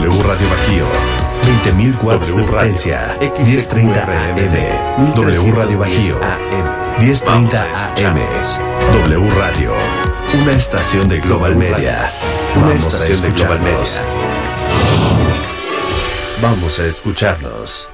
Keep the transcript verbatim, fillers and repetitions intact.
W Radio Bajío, veinte mil watts de potencia, diez treinta A M. W Radio Bajío, diez treinta A M. W Radio, una estación de Global Media. Una estación de Global Media. Vamos a escucharnos.